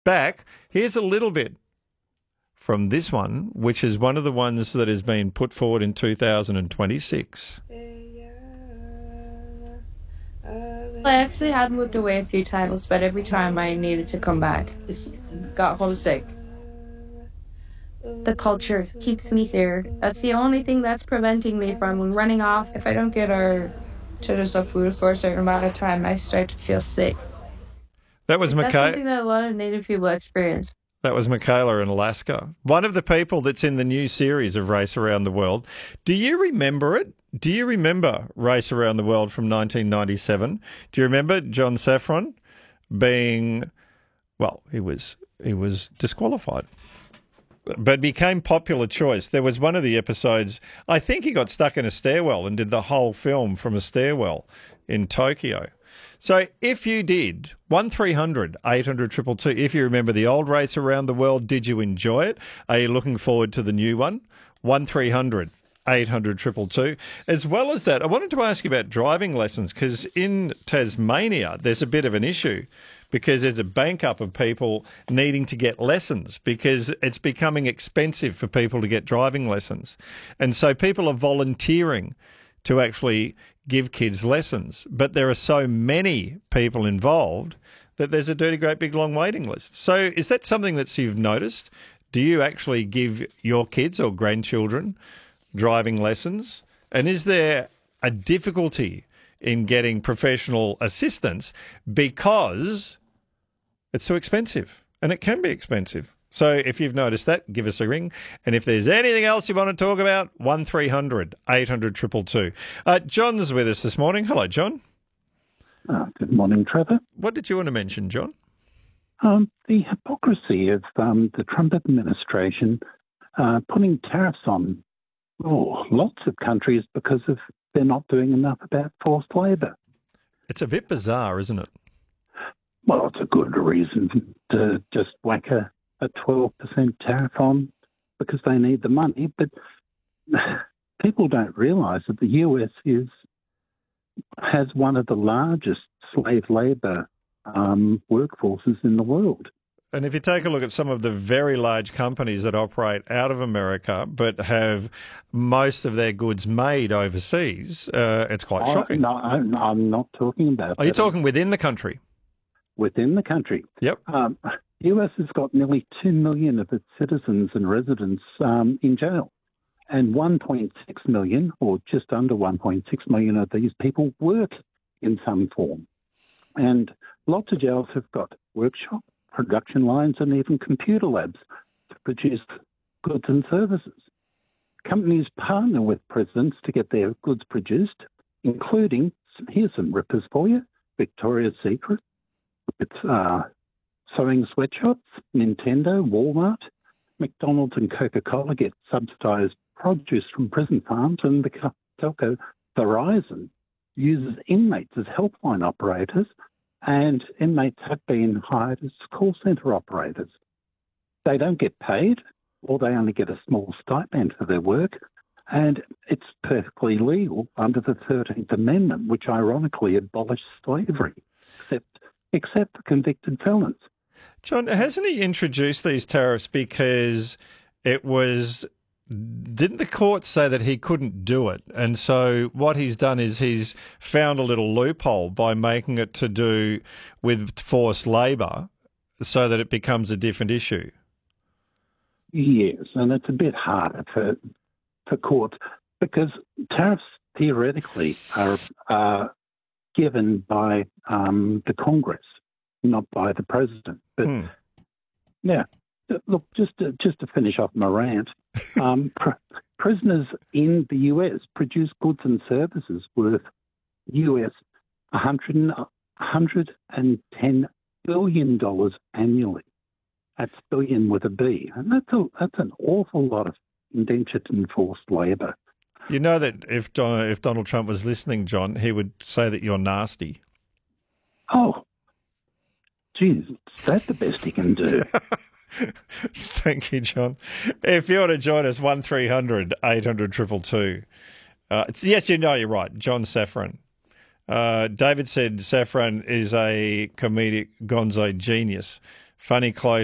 back. Here's a little bit from this one, which is one of the ones that has been put forward in 2026. I actually had moved away a few times, but every time I needed to come back, just got homesick. The culture keeps me here. That's the only thing that's preventing me from running off. If I don't get our traditional food for a certain amount of time, I start to feel sick. That was That's something that a lot of Native people experience. That was Michaela in Alaska. One of the people that's in the new series of Race Around the World. Do you remember it? Do you remember Race Around the World from 1997? Do you remember John Safran being, well, he was disqualified, but became popular choice. There was one of the episodes, I think he got stuck in a stairwell and did the whole film from a stairwell in Tokyo. So if you did, 1300 800 222, if you remember the old Race Around the World, did you enjoy it? Are you looking forward to the new one? 1300 800 222. As well as that, I wanted to ask you about driving lessons, because in Tasmania there's a bit of an issue because there's a bank up of people needing to get lessons because it's becoming expensive for people to get driving lessons. And so people are volunteering to actually give kids lessons. But there are so many people involved that there's a dirty, great, big, long waiting list. So is that something that you've noticed? Do you actually give your kids or grandchildren driving lessons? And is there a difficulty in getting professional assistance because it's too expensive? And it can be expensive. So if you've noticed that, give us a ring. And if there's anything else you want to talk about, 1300 800 222. John's with us this morning. Hello, John. Good morning, Trevor. What did you want to mention, John? The hypocrisy of the Trump administration putting tariffs on lots of countries because they're not doing enough about forced labour. It's a bit bizarre, isn't it? Well, it's a good reason to just whack a 12% tariff on because they need the money. But people don't realise that the US has one of the largest slave labour workforces in the world. And if you take a look at some of the very large companies that operate out of America but have most of their goods made overseas, it's quite shocking. No, I'm not talking about that. Are you talking within the country? Within the country. Yep. US has got nearly 2 million of its citizens and residents in jail. And 1.6 million, or just under 1.6 million of these people work in some form. And lots of jails have got workshops, production lines, and even computer labs to produce goods and services. Companies partner with presidents to get their goods produced, including, here's some rippers for you, Victoria's Secret, it's sewing sweatshops, Nintendo, Walmart, McDonald's and Coca-Cola get subsidised produce from prison farms, and the telco Verizon uses inmates as helpline operators, and inmates have been hired as call centre operators. They don't get paid, or they only get a small stipend for their work, and it's perfectly legal under the 13th Amendment, which ironically abolished slavery, except for convicted felons. John, hasn't he introduced these tariffs because didn't the court say that he couldn't do it? And so what he's done is he's found a little loophole by making it to do with forced labour so that it becomes a different issue. Yes, and it's a bit harder for courts because tariffs theoretically are given by the Congress, not by the president. But yeah, look, just to finish off my rant, prisoners in the US produce goods and services worth US $110 billion annually. That's billion with a B, and that's an awful lot of indentured and forced labour. You know that if Donald Trump was listening, John, he would say that you're nasty. Oh, geez, is that the best he can do? Thank you, John. If you want to join us, 1300 800 222. Yes, you know you're right. John Safran. David said Safran is a comedic gonzo genius. Funny close